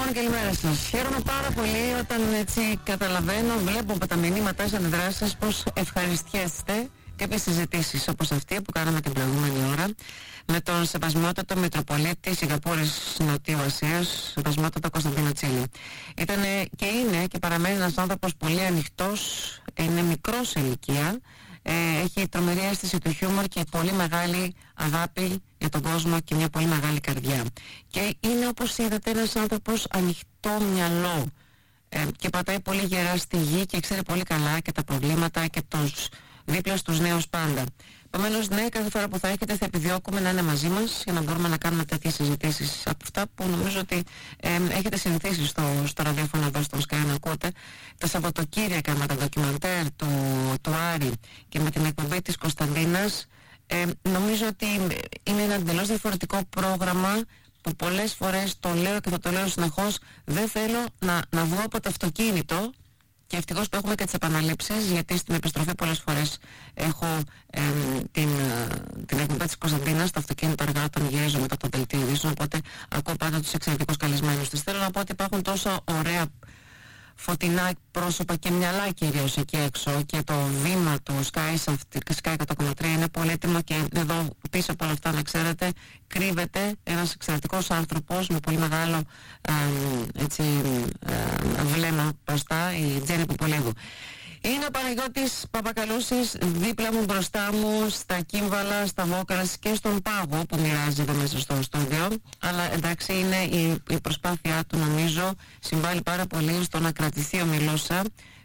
Λοιπόν, καλημέρα σας. Χαίρομαι πάρα πολύ όταν έτσι καταλαβαίνω, βλέπω από τα μηνύματα στις αντιδράσεις σας πως ευχαριστιέστε κάποιες συζητήσεις όπως αυτή που κάναμε την προηγούμενη ώρα με τον σεβασμιότατο Μητροπολίτη Σιγκαπούρης Νοτιού Ασίας, σεβασμιότατο Κωνσταντίνο Τσίλη. Ήταν και είναι και παραμένει ένας άνθρωπος πολύ ανοιχτός, είναι μικρός σε ηλικία, έχει τρομερή αίσθηση του χιούμορ και πολύ μεγάλη αγάπη για τον κόσμο και μια πολύ μεγάλη καρδιά. Και είναι, όπως είδατε, ένας άνθρωπος ανοιχτό μυαλό και πατάει πολύ γερά στη γη και ξέρει πολύ καλά και τα προβλήματα και τους δίπλα στους νέους πάντα. Επομένως, ναι, κάθε φορά που θα έχετε θα επιδιώκουμε να είναι μαζί μας για να μπορούμε να κάνουμε τέτοιες συζητήσεις από αυτά που νομίζω ότι έχετε συνηθίσει στο ραδιόφωνο εδώ στο Sky να ακούτε. Τα Σαββατοκύριακα με τα ντοκιμαντέρ του Άρη και με την εκπομπή της Κωνσταντίνας, νομίζω ότι είναι ένα εντελώς διαφορετικό πρόγραμμα που πολλές φορές το λέω και θα το λέω συνεχώς, δεν θέλω να βγω από το αυτοκίνητο. Και ευτυχώς που έχουμε και τις επαναλήψεις, γιατί στην επιστροφή πολλές φορές έχω την εκπομπή της Κωνσταντίνας στο αυτοκίνητο αργά όταν γυρίζω μετά το δελτίο ειδήσεων, οπότε ακούω πάντα τους εξαιρετικούς καλεσμένους της. Θέλω να πω ότι υπάρχουν τόσο ωραία φωτεινά πρόσωπα και μυαλά κυρίως εκεί έξω και το βήμα του Sky 100,3 είναι πολύτιμο και εδώ πίσω από όλα αυτά, να ξέρετε, κρύβεται ένας εξαιρετικός άνθρωπος με πολύ μεγάλο βλέμμα μπροστά, η Τζέννη Πουπολίδου. Είναι ο Παναγιώτης Παπακαλούσης δίπλα μου, μπροστά μου, στα κύμβαλα, στα βόκαλας και στον πάγο που μοιράζει εδώ μέσα στο στούντιο. Αλλά εντάξει, είναι η προσπάθειά του, νομίζω, συμβάλλει πάρα πολύ στο να κρατηθεί ο Μιλούσα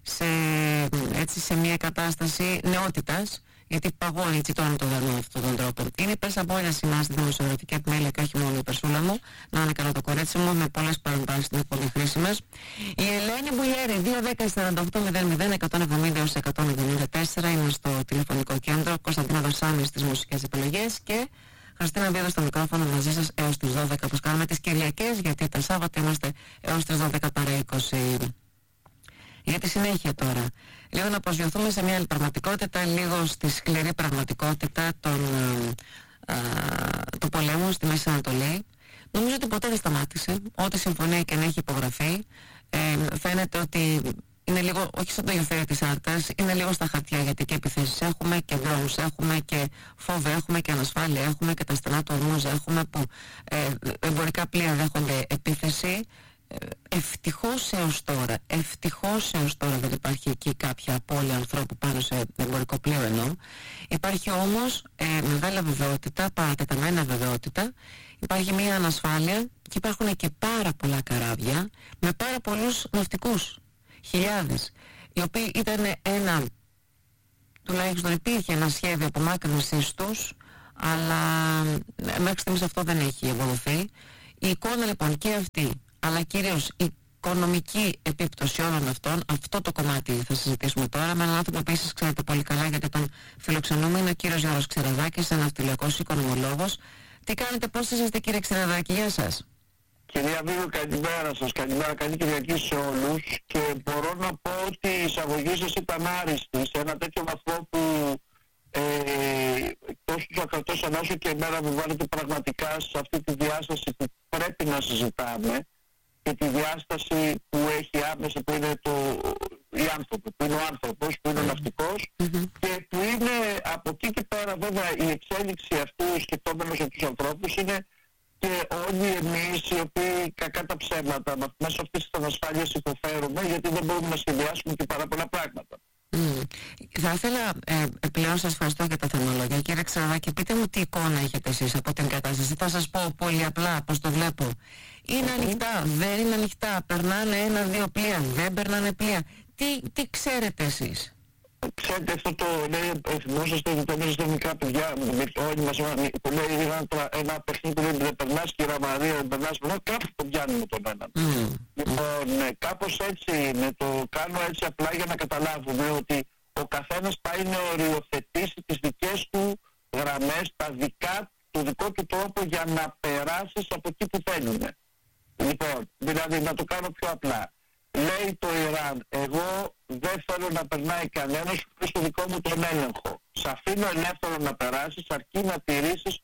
σε μια κατάσταση νεότητας, γιατί παγώνει έτσι τώρα με το δανείο αυτόν τον τρόπο. Είναι υπερσαμπόλια σήμερα στη δημοσιογραφική επιμέλεια και όχι μόνο η περσούλα μου. Να είναι καλά το κορίτσι μου, με πολλές παρεμβάσεις στην εκπομπή χρήσιμες. Η Ελένη Μπουλιέρη, 210-48-010-170-174 είναι στο τηλεφωνικό κέντρο. Κωνσταντίνα Δοσάνη στις μουσικές επιλογές και Χριστίνα Βίδα στο μικρόφωνο μαζί σας έως τις 12, όπως κάνουμε τις Κυριακές, γιατί τα Σάββατα είμαστε έως τις 12 παρά 20. Για τη συνέχεια τώρα, λίγο να προσγειωθούμε σε μια άλλη πραγματικότητα, λίγο στη σκληρή πραγματικότητα του πολέμου στη Μέση Ανατολή. Νομίζω ότι ποτέ δεν σταμάτησε, ό,τι συμφωνία και αν έχει υπογραφεί. Φαίνεται ότι είναι λίγο, όχι σαν το γεφύρι της Άρτας, είναι λίγο στα χαρτιά, γιατί και επιθέσεις έχουμε και drones έχουμε και φόβο έχουμε και ανασφάλεια έχουμε και τα στενά του Ορμούζ έχουμε που εμπορικά πλοία δέχονται επίθεση. Ευτυχώς έως τώρα δεν υπάρχει εκεί κάποια απώλεια ανθρώπου πάνω σε εμπορικό πλοίο εννοώ. Υπάρχει όμως μεγάλη αβεβαιότητα, παρατεταμένα αβεβαιότητα, υπάρχει μια ανασφάλεια και υπάρχουν και πάρα πολλά καράβια με πάρα πολλούς ναυτικούς, χιλιάδες, οι οποίοι ήταν τουλάχιστον υπήρχε ένα σχέδιο απομάκρυνσης τους, αλλά μέχρι στιγμής αυτό δεν έχει ευοδοθεί. Η εικόνα λοιπόν και αυτή, αλλά κυρίως η οικονομική επίπτωση όλων αυτών, αυτό το κομμάτι θα συζητήσουμε τώρα με έναν άνθρωπο που επίσης ξέρετε πολύ καλά, γιατί τον φιλοξενούμε, είναι ο κύριος Γιώργος Ξεραδάκης, ένας ναυτιλιακός οικονομολόγος. Τι κάνετε, πώς είσαστε κύριε Ξεραδάκη, γεια σας. Κυρία Βίλου, καλημέρα σας, καλημέρα, καλή Κυριακή σε όλους, και μπορώ να πω ότι η εισαγωγή σας ήταν άριστη σε ένα τέτοιο βαθμό που τόσο του ακρατώσαν όσο και εμένα μου βάλετε πραγματικά σε αυτή τη διάσταση που πρέπει να συζητάμε και τη διάσταση που έχει άμεσα, που είναι οι άνθρωποι, που είναι ο άνθρωπος, που είναι ο ναυτικός και που είναι από εκεί και πέρα βέβαια η εξέλιξη αυτού σκεπτόμενος από τους ανθρώπους είναι και όλοι εμείς οι οποίοι κακά τα ψέματα μέσω αυτής της ανασφάλειας υποφέρουμε, γιατί δεν μπορούμε να σχεδιάσουμε και πάρα πολλά πράγματα. Θα ήθελα πλέον, σας ευχαριστώ για τα θεμολόγια. Κύριε Ξεραδάκη, πείτε μου τι εικόνα έχετε εσείς από την κατάσταση. Θα σας πω πολύ απλά πώς το βλέπω. Είναι ανοιχτά, δεν είναι ανοιχτά, περνάνε ένα-δύο πλοία, δεν περνάνε πλοία. Τι ξέρετε εσείς? Ξέρετε, αυτό το λέει, θυμόσαστε ότι εμείς ελληνικά παιδιά, όλοι μας που λέει ένα παιχνίδι που δεν περνάς, κυρία Μαρία, δεν περνάς, κάπου το πιάνουμε τον έναν. Λοιπόν, κάπως έτσι είναι, το κάνω έτσι απλά για να καταλάβουμε ότι ο καθένας πάει να οριοθετήσει τις δικές του γραμμές, το δικό του τρόπο για να περάσεις από εκεί που θέλουμε. Λοιπόν, δηλαδή να το κάνω πιο απλά. Λέει το Ιράν, εγώ δεν θέλω να περνάει κανένας χωρίς το δικό μου τον έλεγχο. Σ' αφήνω ελεύθερο να περάσεις, αρκεί να τηρήσεις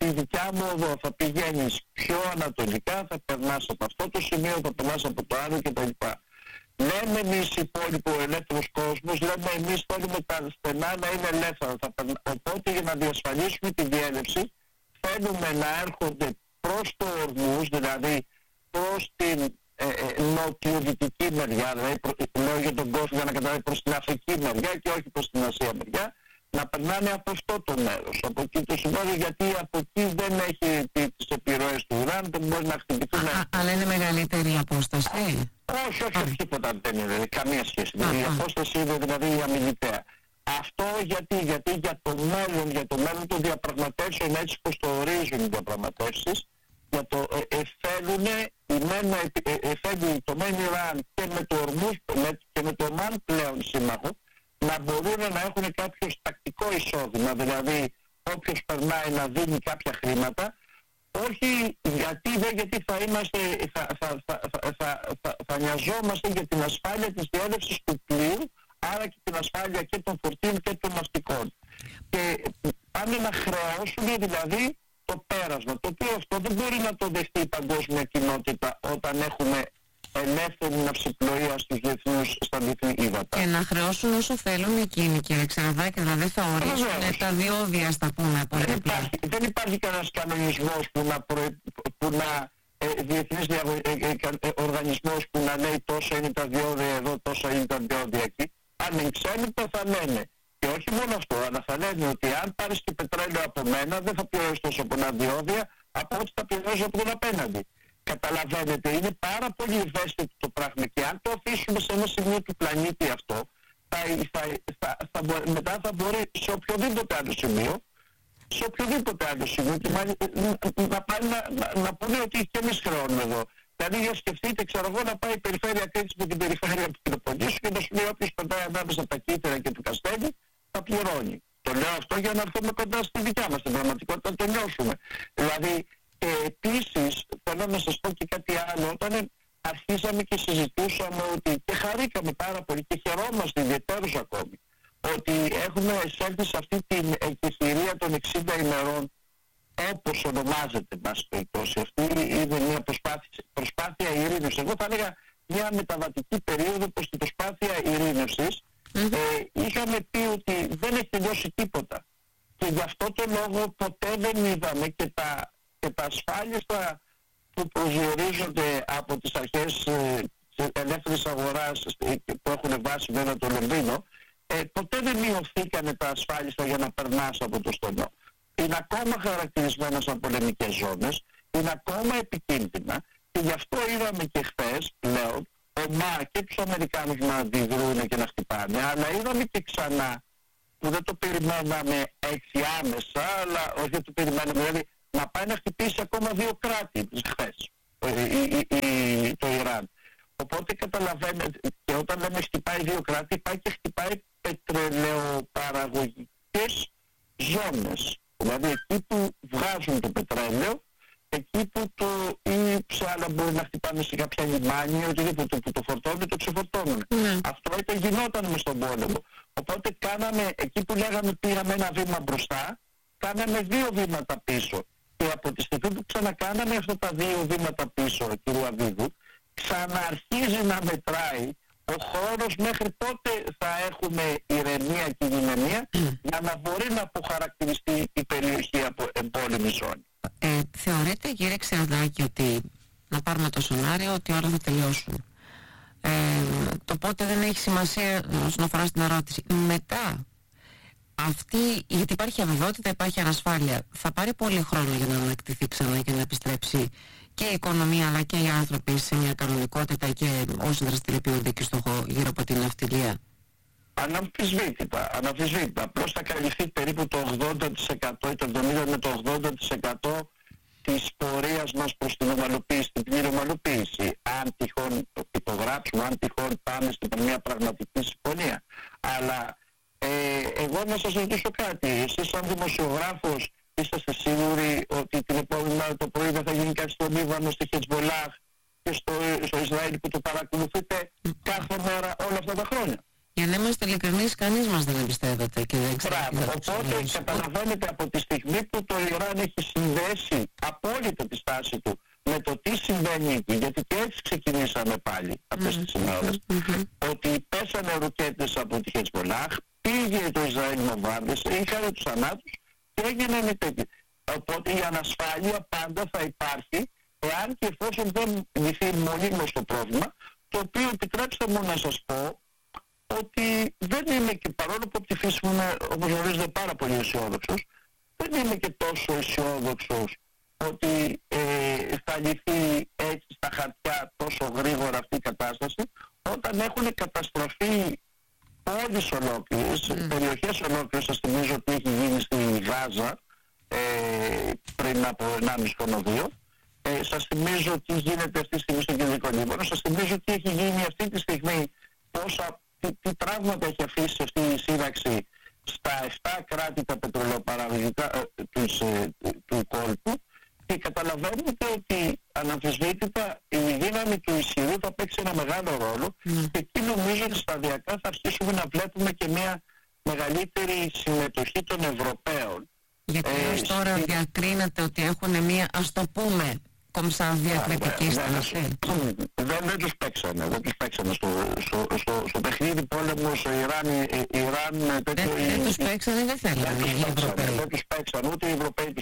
στη δικιά μου οδό θα πηγαίνεις πιο ανατολικά, θα περνάς από αυτό το σημείο, θα περνάς από το άλλο κτλ. Λέμε εμείς υπόλοιπο ελεύθερος κόσμος, λέμε εμείς θέλουμε τα στενά να είναι ελεύθερα. Οπότε για να διασφαλίσουμε τη διέλευση θέλουμε να έρχονται προς το Ορμούζ, δηλαδή προς την νοτιοδυτική μεριά, δηλαδή λέω για τον κόσμο για να καταλάβει προς την Αφρική μεριά και όχι προς την Ασία μεριά, να περνάνε από αυτό το μέρος, από εκεί το σημείο, γιατί από εκεί δεν έχει τις επιρροές του ουράν, δεν μπορεί να χτυπηθούν. Αλλά είναι μεγαλύτερη η απόσταση. Όχι, τίποτα δεν είναι, καμία σχέση. Η απόσταση είναι δηλαδή η αμιλητέα. Αυτό γιατί για το μέλλον των διαπραγματεύσεων, έτσι πως το ορίζουν οι διαπραγματεύσεις, για το θέλει το μεν Ιράν και με το Ορμούζ και με το Ομάν πλέον σύμμαχο να μπορούν να έχουν κάποιο τακτικό εισόδημα, δηλαδή όποιος περνάει να δίνει κάποια χρήματα, όχι γιατί θα νοιαζόμαστε για την ασφάλεια της διέλευσης του πλοίου, άρα και την ασφάλεια και των φορτίων και των ναυτικών. Και πάνε να χρεώσουν δηλαδή το πέρασμα, το οποίο αυτό δεν μπορεί να το δεχτεί η παγκόσμια κοινότητα όταν έχουμε ελεύθερη ναυσιπλοεία στα διεθνή ύδατα. Και να χρεώσουν όσο θέλουν εκείνοι, κύριε Ξεραδάκη, δηλαδή θα ορίσουν τα διόδια, στα πούμε. Δεν υπάρχει κανένας κανονισμός διεθνής οργανισμός που να λέει τόσο είναι τα διόδια εδώ, τόσο είναι τα διόδια εκεί. Αν είναι ξένοι θα λένε. Και όχι μόνο αυτό, αλλά θα λένε ότι αν πάρεις και πετρέλαιο από μένα δεν θα πληρώσεις τόσο πολλά διόδια από ό,τι θα πληρώσεις από τον απέναντι. Καταλαβαίνετε, είναι πάρα πολύ ευαίσθητο το πράγμα και αν το αφήσουμε σε ένα σημείο του πλανήτη αυτό, μετά θα μπορεί σε οποιοδήποτε άλλο σημείο να πάνε να πούνε ότι και εμείς χρεώνουμε εδώ. Δηλαδή για σκεφτείτε, ξέρω εγώ, να πάει η περιφέρεια Κρήτης με την περιφέρεια του Πελοποννήσου και να σου λέει όποιος περνάει ανάμεσα από τα Κύθερα και του Καστέλη θα πληρώνει. Το λέω αυτό για να έρθουμε κοντά στη δικιά μας την πραγματικότητα, να το νιώσουμε. Δηλαδή, επίσης, θέλω να σας πω και κάτι άλλο, όταν αρχίσαμε και συζητούσαμε ότι και χαρήκαμε πάρα πολύ και χαιρόμαστε ιδιαίτερως ακόμη, ότι έχουμε εισέλθει σε αυτή την εκεχηρία των 60 ημερών, όπως ονομάζεται, μας περιπτώσει. Αυτή είναι μια προσπάθεια ειρήνευσης. Εγώ θα έλεγα μια μεταβατική περίοδο προς την προσπάθεια ειρήνευσης. Είχαμε πει ότι δεν έχει τελειώσει τίποτα. Και γι' αυτό το λόγο ποτέ δεν είδαμε και τα ασφάλιστα που προσδιορίζονται από τις αρχές της ελεύθερης αγοράς που έχουν βάσει βέβαια το Λονδίνο, ποτέ δεν μειωθήκανε τα ασφάλιστα για να περνάς από το στενό. Είναι ακόμα χαρακτηρισμένα σαν πολεμικές ζώνες, είναι ακόμα επικίνδυνα και γι' αυτό είδαμε και χθες πλέον και τους Αμερικάνους να αντιδρούν και να χτυπάνε, αλλά είδαμε και ξανά που δεν το περιμέναμε έτσι άμεσα, αλλά όχι δεν το περιμέναμε, δηλαδή να πάει να χτυπήσει ακόμα 2 κράτη χθες, το Ιράν. Οπότε καταλαβαίνετε, και όταν λέμε χτυπάει 2 κράτη, πάει και χτυπάει πετρελαιοπαραγωγικές ζώνες. Δηλαδή εκεί που βγάζουν το πετρέλαιο, εκεί που ή σε άλλα μπορεί να χτυπάνε σε κάποια λιμάνια, οτιδήποτε που το φορτώνουν, το ξεφορτώνουν. Αυτό γινόταν μες στον πόλεμο. Οπότε εκεί που λέγαμε πήγαμε ένα βήμα μπροστά, κάναμε 2 βήματα πίσω. Και από τη στιγμή που ξανακάναμε αυτά τα 2 βήματα πίσω, κύριε Αβίδου, ξαναρχίζει να μετράει ο χρόνος μέχρι πότε θα έχουμε ηρεμία και δυναμία για να μπορεί να αποχαρακτηριστεί η περιοχή από εμπόλεμη ζώνη. Θεωρείτε, κύριε Ξεραδάκη, ότι να πάρουμε το σενάριο ότι όλα θα τελειώσουν? Το πότε δεν έχει σημασία όσον αφορά στην ερώτηση. Μετά, γιατί υπάρχει αβεβαιότητα, υπάρχει ανασφάλεια, θα πάρει πολύ χρόνο για να ανακτηθεί ξανά και να επιστρέψει και η οικονομία αλλά και οι άνθρωποι σε μια κανονικότητα και όσοι δραστηριοποιούνται και γύρω από την ναυτιλία? Αναμφισβήτητα. Απλώς θα καλυφθεί περίπου το 80% ή το 70% με το 80% της πορείας μας προς την ομαλοποίηση, την πλήρη ομαλοποίηση. Αν τυχόν το υπογράψουμε, αν τυχόν πάμε στην μια πραγματική συμφωνία. Αλλά εγώ να σας ρωτήσω κάτι. Εσείς σαν δημοσιογράφος είσαστε σίγουροι ότι την επόμενη μέρα το πρωί δεν θα γίνει κάτι στο Λίβανο, στη Χετσμπολάχ και στο Ισραήλ που το παρακολουθείτε κάθε μέρα όλα αυτά τα χρόνια? Για να είμαστε ειλικρινείς, κανείς μας δεν εμπιστεύεται και δεν ξέρει. Οπότε καταλαβαίνετε, από τη στιγμή που το Ιράν έχει συνδέσει απόλυτα τη στάση του με το τι συμβαίνει εκεί, γιατί και έτσι ξεκινήσαμε πάλι αυτές τις ημέρες, ότι πέσανε ρουκέτες από τη Χετσμπολάχ, πήγε το Ισραήλ με βάρδες, είχαν τους θανάτους και έγινε τέτοιο. Οπότε η ανασφάλεια πάντα θα υπάρχει, εάν και εφόσον δεν λυθεί μονίμως το πρόβλημα, το οποίο, επιτρέψτε μου να σας πω, ότι δεν είμαι, και παρόλο που από τη φύση μου είμαι, όπως γνωρίζετε, πάρα πολύ αισιόδοξος, δεν είμαι και τόσο αισιόδοξος ότι θα λυθεί έτσι στα χαρτιά τόσο γρήγορα αυτή η κατάσταση, όταν έχουν καταστραφεί πόλεις ολόκληρες, περιοχές ολόκληρες. Σας θυμίζω ότι έχει γίνει στη Γάζα πριν από 1,5 χρόνο 2. Σας θυμίζω τι γίνεται αυτή τη στιγμή στο Κεντρικό Λίβανο. Σας θυμίζω τι έχει γίνει αυτή τη στιγμή, τι τραύματα έχει αφήσει αυτή η σύραξη στα 7 κράτη τα πετρελαιοπαραγωγικά του κόλπου, και καταλαβαίνετε ότι αναμφισβήτητα η δύναμη του ισχυρού θα παίξει ένα μεγάλο ρόλο, και εκεί νομίζω ότι σταδιακά θα αρχίσουμε να βλέπουμε και μια μεγαλύτερη συμμετοχή των Ευρωπαίων. Γιατί τώρα διακρίνεται ότι έχουν μια, ας το πούμε, κομψά διακριτική στάση. Δεν τους παίξανε. Στο παιχνίδι πόλεμος Ιράν δεν τους παίξανε, δεν θέλανε οι Ευρωπαίοι. Δεν τους παίξανε, ούτε οι Ευρωπαίοι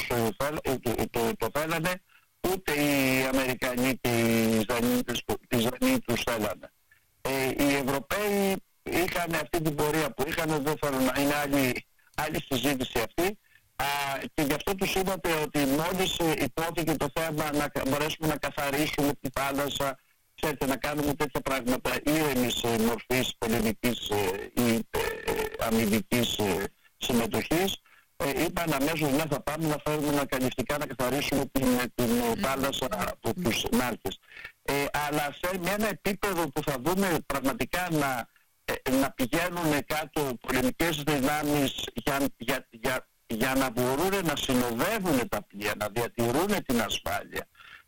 το θέλανε, ούτε οι Αμερικανοί και οι Ισραηλοί τους θέλανε. Οι Ευρωπαίοι είχαν αυτή την πορεία που είχαν, δεν θέλω να είναι άλλη συζήτηση αυτή. Και γι' αυτό τους είπατε ότι μόλις υπόθηκε το θέμα να μπορέσουμε να καθαρίσουμε τη θάλασσα, ξέρετε, να κάνουμε τέτοια πράγματα ήρεμης μορφής πολεμικής ή αμυντικής συμμετοχής, είπαν αμέσως ναι, θα πάμε να φέρουμε ανακαλυφτικά να καθαρίσουμε την θάλασσα από τους νάρκες. Αλλά σε ένα επίπεδο που θα δούμε πραγματικά να πηγαίνουν κάτω πολεμικές δυνάμεις για να μπορούν να συνοδεύουν τα πλοία, να διατηρούν την ασφάλεια,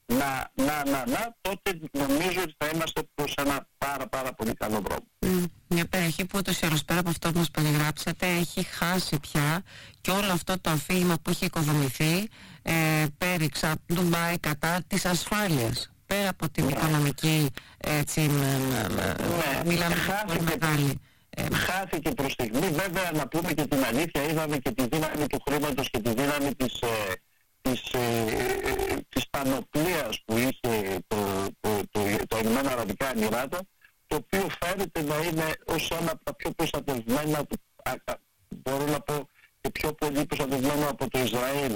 τότε νομίζω ότι θα είμαστε προς ένα πάρα πολύ καλό δρόμο. Μια περιοχή που ούτως ή άλλως, πέρα από αυτό που μας περιγράψατε, έχει χάσει πια και όλο αυτό το αφήγημα που έχει οικοδομηθεί πέριξα Ντουμπάι κατά της ασφάλειας. Πέρα από την οικονομική, έτσι, μιλάμε πολύ μεγάλη. Χάθηκε προς στιγμή. Βέβαια, να πούμε και την αλήθεια, είδαμε και τη δύναμη του χρήματος και τη δύναμη της πανοπλίας που είχε τα Ηνωμένα Αραβικά Εμιράτα, το οποίο φαίνεται να είναι ως ένα από τα πιο προστατευμένα, μπορώ να πω και πιο πολύ προστατευμένο από το Ισραήλ,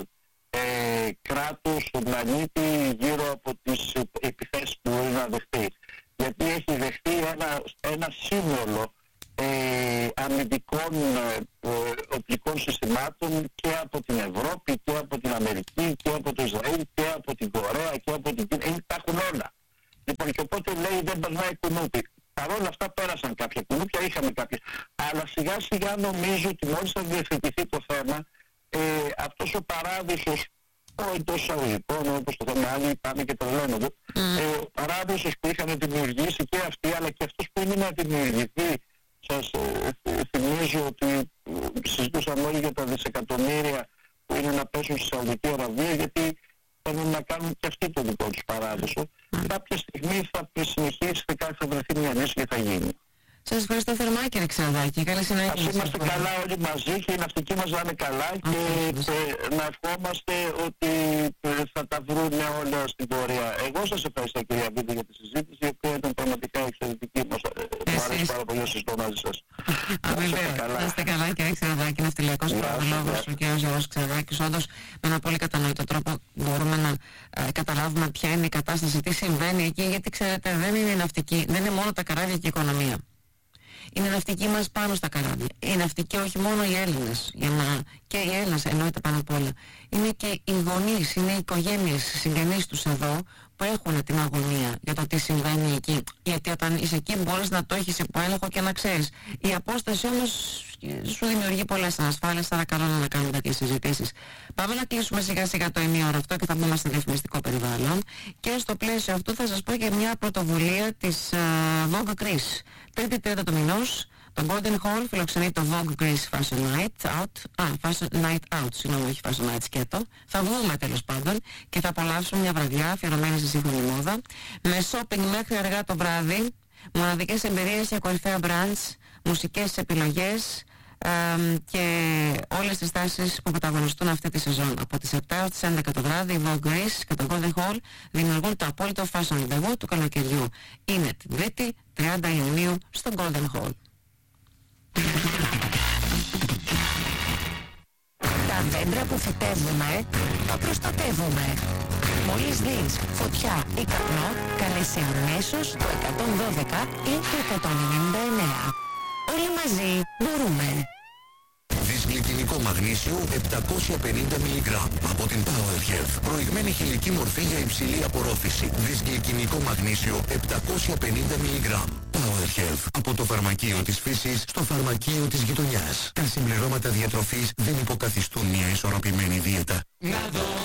κράτος στον πλανήτη γύρω από τις επιθέσεις που μπορεί να δεχτεί. Γιατί έχει δεχτεί ένα σύνολο αμυντικών οπλικών συστημάτων και από την Ευρώπη και από την Αμερική και από το Ισραήλ και από την Κορέα και από την Κίνα. Τα έχουν όλα. Λοιπόν, και οπότε λέει δεν περνάει κουνούπι. Παρ' όλα αυτά πέρασαν κάποια κουνούπια, είχαμε κάποια. Αλλά σιγά σιγά νομίζω ότι μόλις θα διευθετηθεί το θέμα, αυτός ο παράδεισος, εντός εισαγωγικών, όπως το θέμα άλλοι πάνε και τρελαίνονται, ο παράδεισος που είχαν δημιουργήσει και αυτοί, αλλά και αυτός που είναι να δημιουργηθεί. Σας θυμίζω ότι συζητούσαμε όλοι για τα δισεκατομμύρια που είναι να πέσουν στη Σαουδική Αραβία, γιατί θέλουν να κάνουν και αυτοί το δικό τους παράδεισο. Κάποια στιγμή θα συνεχίσει και θα βρεθεί μια λύση και θα γίνει. Σας ευχαριστώ θερμά, κύριε Ξαδάκη. Καλή συνέχεια. Ας είμαστε καλά όλοι μαζί και οι ναυτικοί μας να είναι καλά και να ευχόμαστε ότι θα τα βρουν όλα στην πορεία. Εγώ σας ευχαριστώ, κυρία Βίδη, για τη συζήτηση, η οποία ήταν πραγματικά εξαιρετική. Μου αρέσει πάρα πολύ να συζητώ μαζί σας. Να είστε καλά, κύριε Ξαδάκη. Ναυτιλιακός παραγωγός, ο κύριος Γιώργος Ξαδάκης. Όντως, με ένα πολύ κατανοητό τρόπο μπορούμε να καταλάβουμε ποια είναι η κατάσταση, τι συμβαίνει εκεί, γιατί ξέρετε, δεν είναι ναυτική, δεν είναι μόνο τα καράβια και η οικονομία. Είναι ναυτικοί μας πάνω στα καράβια. Είναι ναυτικοί όχι μόνο οι Έλληνες, και οι Έλληνες εννοείται πάνω απ' όλα. Είναι και οι γονείς, είναι οι οικογένειες, οι συγγενείς τους εδώ που έχουν την αγωνία για το τι συμβαίνει εκεί. Γιατί όταν είσαι εκεί μπορείς να το έχεις υπό έλεγχο και να ξέρεις. Η απόσταση όμως σου δημιουργεί πολλές ανασφάλειες, άρα καλό να κάνουμε τέτοιες συζητήσεις. Πάμε να κλείσουμε σιγά σιγά το ημίωρο αυτό και θα μπούμε στο διαφημιστικό περιβάλλον. Και στο πλαίσιο αυτού θα σας πω και μια πρωτοβουλία της Vogue Greece. 3η-3η του μηνός Το Golden Hall φιλοξενεί το Vogue Greece Fashion Night Out. Fashion Night Out, συγγνώμη, όχι Fashion Night σκέτο. Θα βγούμε τέλος πάντων και θα απολαύσουμε μια βραδιά αφιερωμένη στη σύγχρονη μόδα. Με shopping μέχρι αργά το βράδυ, μοναδικές εμπειρίες για κορυφαία brands, μουσικές επιλογές και όλες τις τάσεις που πρωταγωνιστούν αυτή τη σεζόν. Από τις 7 έως τις 11 το βράδυ, η Vogue Greece και το Golden Hall δημιουργούν το απόλυτο fashion rendezvous του καλοκαιριού. Είναι την Τρίτη, 30 Ιουνίου, στο Golden Hall. Τα δέντρα που φυτεύουμε, τα προστατεύουμε. Μόλις δεις φωτιά ή καπνό, καλέσει αμέσως το 112 ή το 199. Όλοι μαζί μπορούμε. Δυσγλυκινικό μαγνήσιο 750 mg από την PowerHealth. Προηγμένη χημική μορφή για υψηλή απορρόφηση. Δυσγλυκινικό μαγνήσιο 750 mg. PowerHealth. Από το φαρμακείο της φύσης στο φαρμακείο της γειτονιάς. Τα συμπληρώματα διατροφής δεν υποκαθιστούν μια ισορροπημένη δίαιτα.